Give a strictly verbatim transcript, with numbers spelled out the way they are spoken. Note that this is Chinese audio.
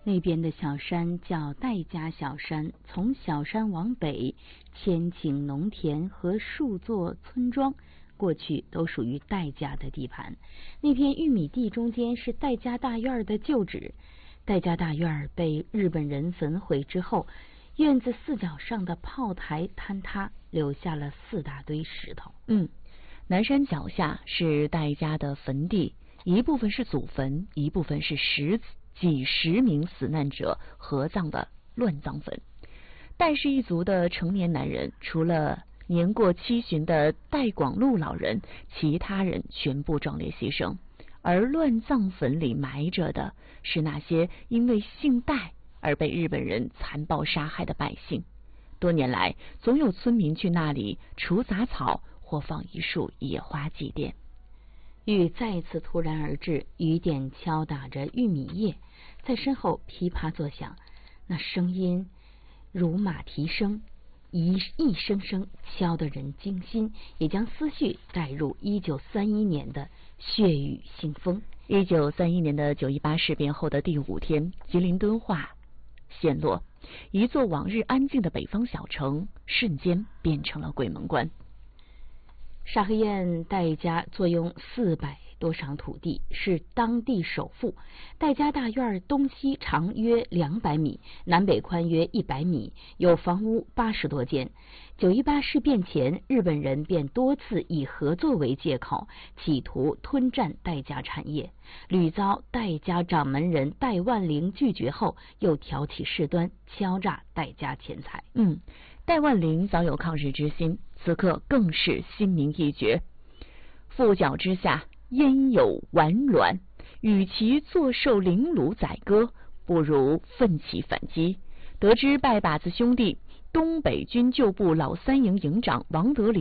那边的小山叫戴家小山，从小山往北，千顷农田和数座村庄，过去都属于戴家的地盘。那片玉米地中间是戴家大院的旧址。戴家大院被日本人焚毁之后，院子四角上的炮台坍塌，留下了四大堆石头。 嗯，南山脚下是戴家的坟地，一部分是祖坟，一部分是十几十名死难者合葬的乱葬坟。戴氏一族的成年男人，除了年过七旬的戴广禄老人，其他人全部壮烈牺牲。而乱葬坟里埋着的是那些因为姓戴而被日本人残暴杀害的百姓。多年来，总有村民去那里除杂草或放一束野花祭奠。 雨再次突然而至，雨点敲打着玉米叶，在身后噼啪作响，那声音如马蹄声，一一声声敲得人惊心，也将思绪带入一九三一年的血雨腥风。 一九三一年的九一八事变后的第五天，吉林敦化陷落，一座往日安静的北方小城瞬间变成了鬼门关。 沙河堰戴家坐拥四百多晌土地，是当地首富。戴家大院东西长约两百米，南北宽约一百米，有房屋八十多间。九一八事变前，日本人便多次以合作为借口，企图吞占戴家产业，屡遭戴家掌门人戴万龄拒绝后，又挑起事端，敲诈戴家钱财。 嗯，戴万龄早有抗日之心，此刻更是心明意决。覆脚之下，焉有完卵？与其坐受凌辱宰割，不如奋起反击。得知拜把子兄弟东北军旧部老三营营长王德林